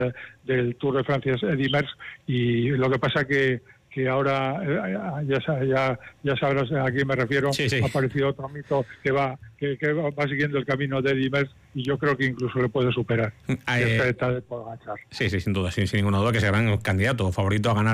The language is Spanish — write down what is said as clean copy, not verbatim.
del Tour de Francia es Eddy Merckx, y lo que pasa que ahora ya sabrás a quién me refiero. Sí. Ha aparecido otro mito que va siguiendo el camino de Eddy Merckx, y yo creo que incluso le puede superar. Sí, sin duda, sin ninguna duda, que será un candidato favorito a ganar